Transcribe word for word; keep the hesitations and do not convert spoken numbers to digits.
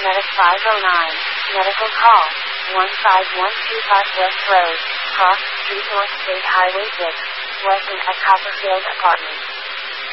Medic five oh nine. Medical call. one five one two five West Road, Cross Street North State Highway six, Weston at Copperfield Apartments.